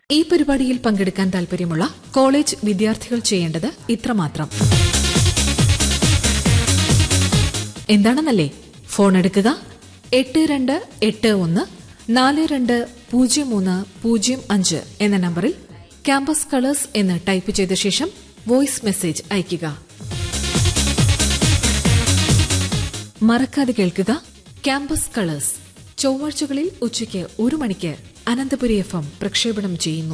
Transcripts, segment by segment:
ഈ പരിപാടിയിൽ പങ്കെടുക്കാൻ താൽപര്യമുള്ള കോളേജ് വിദ്യാർത്ഥികൾ ചെയ്യേണ്ടത് ഇത്രമാത്രം. എന്താണെന്നല്ലേ? ഫോൺ എടുക്കുക. 8281-420305 എന്ന നമ്പറിൽ ക്യാമ്പസ് കളേഴ്സ് എന്ന് ടൈപ്പ് ചെയ്ത ശേഷം വോയിസ് മെസ്സേജ് അയയ്ക്കുക. മറക്കാതെ കേൾക്കുക ക്യാമ്പസ് കളേഴ്സ്. ചൊവ്വാഴ്ചകളിൽ ഉച്ചയ്ക്ക് 1 മണിക്ക് അനന്തപുരി FM പ്രക്ഷേപണം ചെയ്യുന്നു.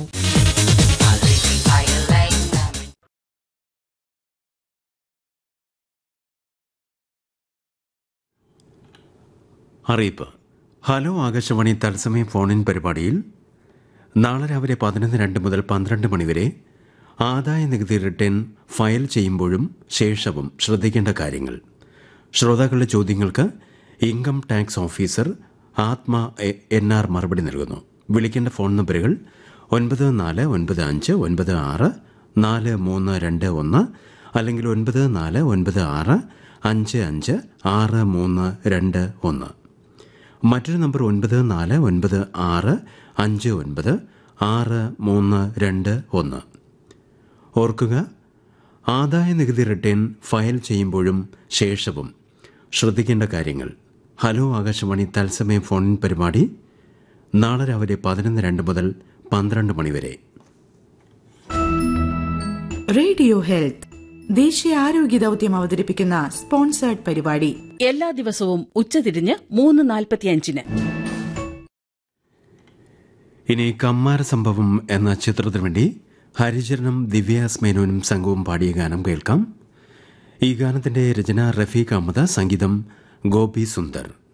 അറിയിപ്പ്. ഹലോ ആകാശവാണി തത്സമയ ഫോണിൻ പരിപാടിയിൽ നാളെ രാവിലെ 11:02 മുതൽ 12 മണിവരെ ആദായ നികുതി റിട്ടേൺ ഫയൽ ചെയ്യുമ്പോഴും ശേഷവും ശ്രദ്ധിക്കേണ്ട കാര്യങ്ങൾ. ശ്രോതാക്കളുടെ ചോദ്യങ്ങൾക്ക് ഇൻകം ടാക്സ് ഓഫീസർ ആത്മ NR മറുപടി നൽകുന്നു. വിളിക്കേണ്ട ഫോൺ നമ്പറുകൾ 9495964321 അല്ലെങ്കിൽ 9496556321. മറ്റൊരു നമ്പർ 9496596321. ഓർക്കുക, ആദായ നികുതി റിട്ടേൺ ഫയൽ ചെയ്യുമ്പോഴും ശേഷവും ശ്രദ്ധിക്കേണ്ട കാര്യങ്ങൾ. ഹലോ ആകാശവാണി തത്സമയ ഫോൺ പരിപാടി നാളെ രാവിലെ 11:02 മുതൽ 12 മണിവരെ. റേഡിയോ ഹെൽത്ത് ദേശീയ ആരോഗ്യ ദൌത്യം അവതരിപ്പിക്കുന്ന സ്പോൺസേർഡ് പരിപാടി എല്ലാ ദിവസവും ഉച്ചതിരിഞ്ഞ് 3:45. ഇനി കമ്മാര സംഭവം എന്ന ചിത്രത്തിനു വേണ്ടി ഹരിചരണം, ദിവ്യാസ് മേനോനും സംഘവും പാടിയ ഗാനം കേൾക്കാം. ഈ ഗാനത്തിന്റെ രചന റഫീഖ് അഹമ്മദ്, സംഗീതം ഗോപി സുന്ദർ.